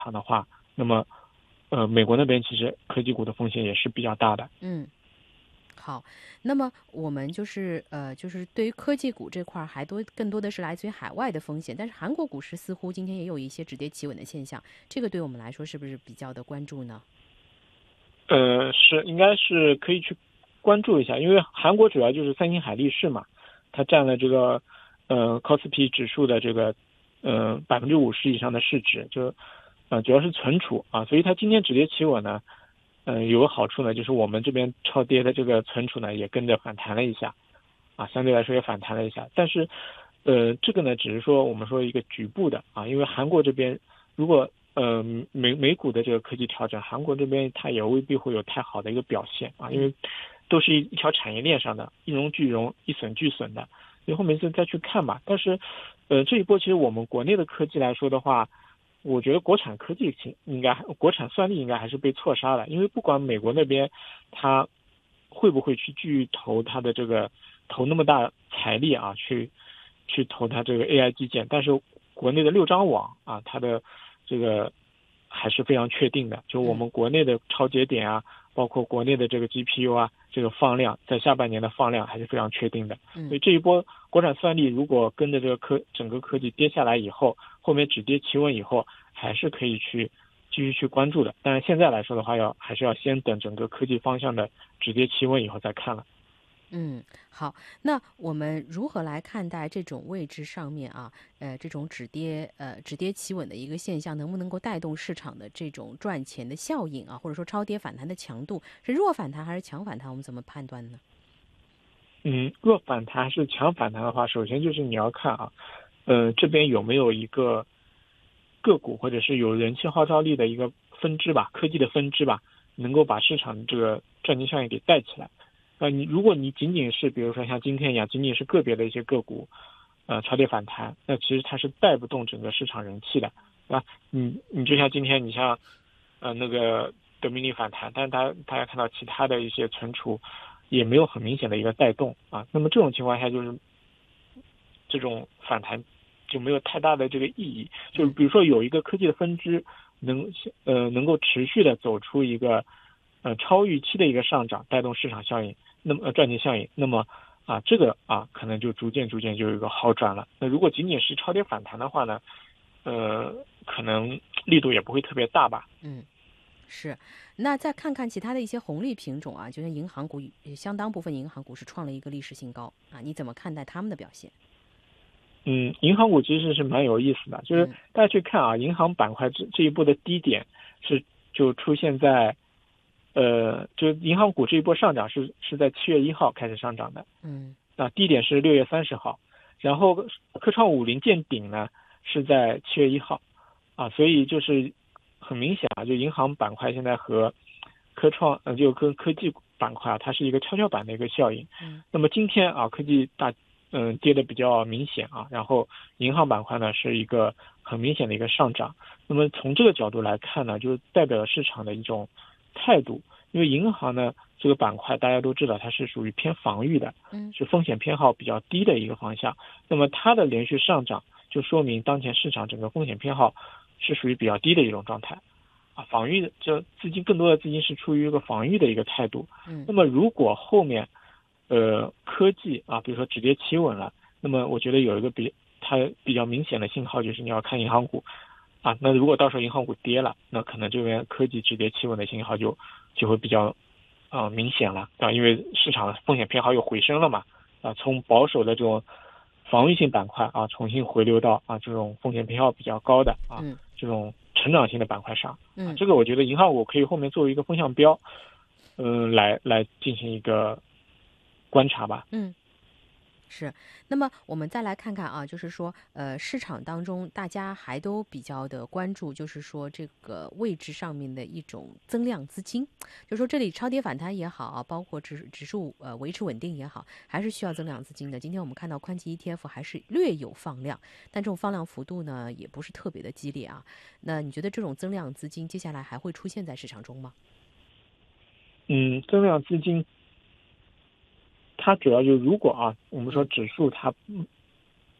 场的话，那么美国那边其实科技股的风险也是比较大的。 嗯。好，那么我们就是对于科技股这块儿，更多的是来自于海外的风险，但是韩国股市似乎今天也有一些止跌企稳的现象，这个对我们来说是不是比较的关注呢？ 是应该是可以去关注一下，因为韩国主要就是三星海力士嘛，它占了这个c o s p i 指数的这个50%以上的市值，主要是存储啊，所以它今天止跌企稳呢，有个好处呢，就是我们这边超跌的这个存储呢也跟着反弹了一下，啊，相对来说也反弹了一下，但是这个呢只是说我们说一个局部的啊，因为韩国这边如果美股的这个科技调整，韩国这边它也未必会有太好的一个表现啊，因为都是一条产业链上的，一荣俱荣，一损俱损的，以后每次再去看吧。但是，这一波其实我们国内的科技来说的话，我觉得国产科技国产算力应该还是被错杀了，因为不管美国那边它会不会去巨投它的这个投那么大财力啊，去投它这个 AI 基建，但是国内的六张网啊，它的这个还是非常确定的，就我们国内的超节点啊，包括国内的这个 GPU 啊，这个放量在下半年的放量还是非常确定的。所以这一波国产算力如果跟着这个整个科技跌下来以后，后面止跌企稳以后，还是可以继续去关注的。但是现在来说的话，还是要先等整个科技方向的止跌企稳以后再看了。 嗯，好，那我们如何来看待这种位置上面啊，这种止跌企稳的一个现象，能不能够带动市场的这种赚钱的效应啊，或者说超跌反弹的强度是弱反弹还是强反弹？我们怎么判断呢？ 弱反弹还是强反弹的话，首先就是你要看啊，这边有没有一个个股或者是有人气号召力的一个分支吧，科技的分支吧，能够把市场这个赚钱效应给带起来。如果你仅仅是比如说像今天一样，仅仅是个别的一些个股，超跌反弹，那其实它是带不动整个市场人气的，对吧？你就像今天你像那个德明利反弹，但是大家看到其他的一些存储也没有很明显的一个带动啊，那么这种情况下就是这种反弹就没有太大的这个意义。就是比如说有一个科技的分支能够持续的走出一个超预期的一个上涨，带动市场效应，那么赚钱效应，那么这个可能就逐渐就有一个好转了。那如果仅仅是超跌反弹的话呢，可能力度也不会特别大吧。 嗯。是，那再看看其他的一些红利品种啊，就像银行股，相当部分银行股是创了一个历史新高啊，你怎么看待他们的表现？ 银行股其实是蛮有意思的，就是大家去看啊，银行板块这一波的低点就出现在，就银行股这一波上涨是在7月1号开始上涨的，低点是6月30号，然后科创50见顶呢是在7月1号，所以就是很明显啊，就银行板块现在和就跟科技板块它是一个跷跷板的一个效应。那么今天科技跌的比较明显啊，然后银行板块呢是一个很明显的一个上涨。那么从这个角度来看呢，就是代表市场的一种态度，因为银行呢这个板块大家都知道它是属于偏防御的，是风险偏好比较低的一个方向。那么它的连续上涨，就说明当前市场整个风险偏好是属于比较低的一种状态。防御的这更多的资金是出于一个防御的一个态度。那么如果后面科技比如说止跌企稳了，那么我觉得有一个它比较明显的信号就是你要看银行股那如果到时候银行股跌了，那可能这边科技止跌企稳的信号就会比较明显了因为市场的风险偏好又回升了嘛从保守的这种防御性板块重新回流到这种风险偏好比较高的这种成长性的板块上这个我觉得银行股可以后面作为一个风向标来进行一个观察吧。 是，那么我们再来看看啊，就是说，市场当中大家还都比较的关注，就是说这个位置上面的一种增量资金，就说这里超跌反弹也好啊，包括指数维持稳定也好，还是需要增量资金的。今天我们看到宽基 ETF 还是略有放量，但这种放量幅度呢，也不是特别的激烈啊。那你觉得这种增量资金接下来还会出现在市场中吗？ 增量资金它主要就如果我们说指数它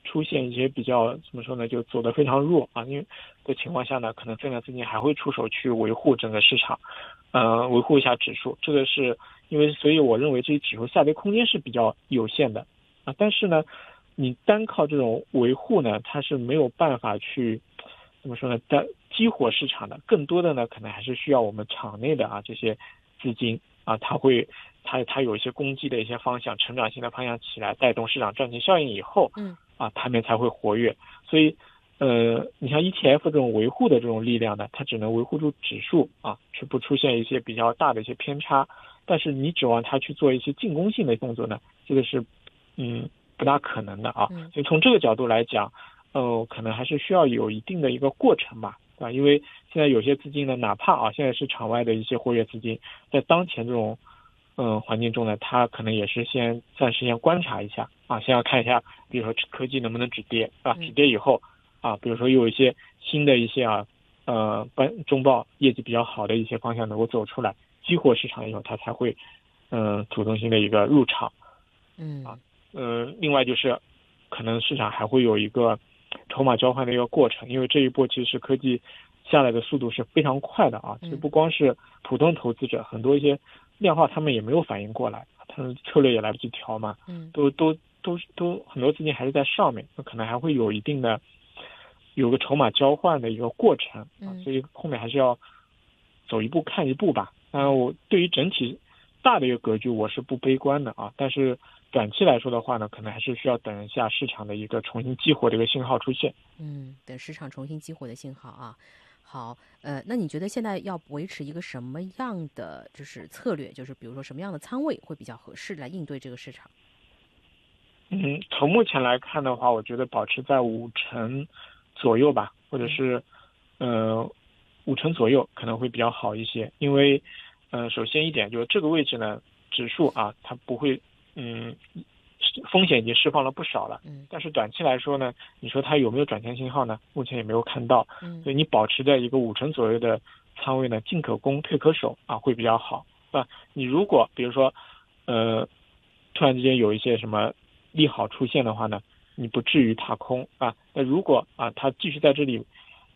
出现一些比较怎么说呢，就走得非常弱啊，因为的情况下呢，可能增量资金还会出手去维护整个市场，维护一下指数。这个是因为，所以我认为这些指数下跌空间是比较有限的啊。但是呢，你单靠这种维护呢，它是没有办法去怎么说呢，激活市场的。更多的呢，可能还是需要我们场内的这些资金啊，它有一些攻击的一些方向，成长性的方向起来，带动市场赚钱效应以后，它们才会活跃。所以，你像 ETF 这种维护的这种力量呢，它只能维护住指数啊，却不出现一些比较大的一些偏差。但是你指望它去做一些进攻性的动作呢，这个是不大可能的啊。所以从这个角度来讲，可能还是需要有一定的一个过程吧，对吧？因为现在有些资金呢，哪怕现在是场外的一些活跃资金，在当前这种环境中呢，它可能也是暂时先观察一下啊，先要看一下，比如说科技能不能止跌啊，止跌以后啊，比如说有一些新的一些中报业绩比较好的一些方向能够走出来，激活市场以后，它才会主动性的一个入场。另外就是可能市场还会有一个筹码交换的一个过程，因为这一波其实科技下来的速度是非常快的啊，其实不光是普通投资者，很多一些量化他们也没有反应过来，他们策略也来不及调嘛，都很多资金还是在上面，可能还会有一定的有个筹码交换的一个过程啊，所以后面还是要走一步看一步吧。当然，我对于整体大的一个格局我是不悲观的啊，但是短期来说的话呢，可能还是需要等一下市场的一个重新激活的一个信号出现。 等市场重新激活的信号啊。好，那你觉得现在要维持一个什么样的就是策略，就是比如说什么样的仓位会比较合适来应对这个市场？ 从目前来看的话，我觉得保持在5成左右吧，或者是5成左右可能会比较好一些。因为首先一点就是这个位置呢，指数它不会风险已经释放了不少了，但是短期来说呢，你说它有没有转强信号呢？目前也没有看到，所以你保持在一个5成左右的仓位呢，进可攻退可守会比较好，你如果比如说突然之间有一些什么利好出现的话呢，你不至于踏空那如果它继续在这里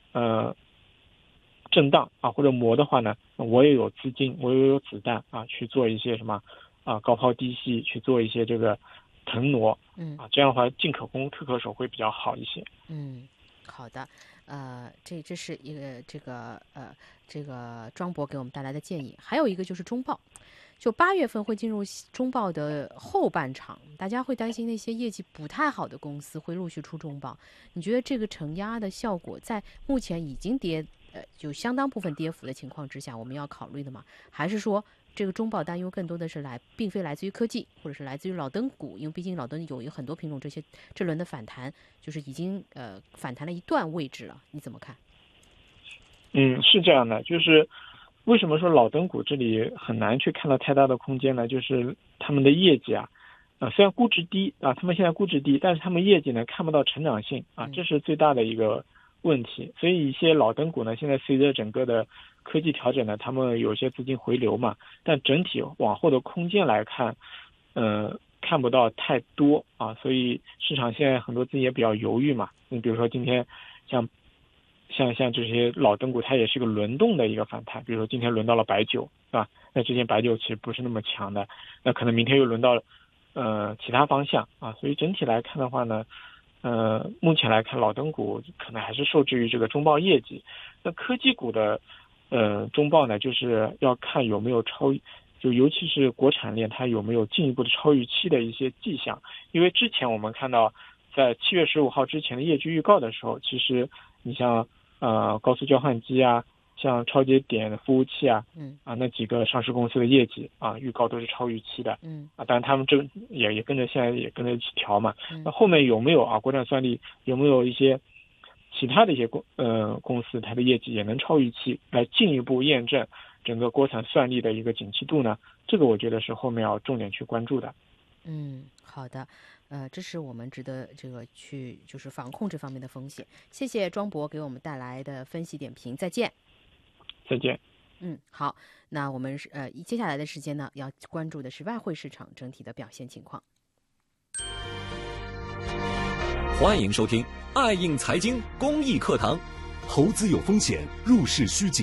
震荡或者磨的话呢，我也有资金，我也有子弹去做一些什么高抛低吸，去做一些这个腾挪这样的话进可攻退可守会比较好一些。 好的，这是一个这个庄博给我们带来的建议。还有一个就是中报，就8月份会进入中报的后半场，大家会担心那些业绩不太好的公司会陆续出中报。你觉得这个承压的效果在目前已经就相当部分跌幅的情况之下，我们要考虑的吗？还是说这个中报担忧更多的是并非来自于科技，或者是来自于老灯股？因为毕竟老灯有很多品种，这轮的反弹就是已经反弹了一段位置了，你怎么看？ 是这样的，就是为什么说老灯股这里很难去看到太大的空间呢？就是他们的业绩虽然估值低他们现在估值低，但是他们业绩呢看不到成长性这是最大的一个问题。所以一些老灯股呢，现在随着整个的科技调整呢，他们有些资金回流嘛，但整体往后的空间来看，看不到太多所以市场现在很多资金也比较犹豫嘛。你比如说今天像这些老灯股，它也是个轮动的一个反弹，比如说今天轮到了白酒那之前白酒其实不是那么强的，那可能明天又轮到其他方向所以整体来看的话呢，目前来看老灯股可能还是受制于这个中报业绩。那科技股的中报呢，就是要看有没有尤其是国产链它有没有进一步的超预期的一些迹象。因为之前我们看到在7月15号之前的业绩预告的时候，其实你像高速交换机像超节点服务器那几个上市公司的业绩预告都是超预期的当然他们也跟着现在也跟着一起调嘛。那后面有没有国产算力有没有一些其他的一些公司它的业绩也能超预期，来进一步验证整个国产算力的一个景气度呢？这个我觉得是后面要重点去关注的。 好的，这是我们值得去就是防控这方面的风险。谢谢庄博给我们带来的分析点评，再见。 再见。 好，那我们接下来的时间呢，要关注的是外汇市场整体的表现情况。 欢迎收听爱映财经公益课堂。 投资有风险，入市需谨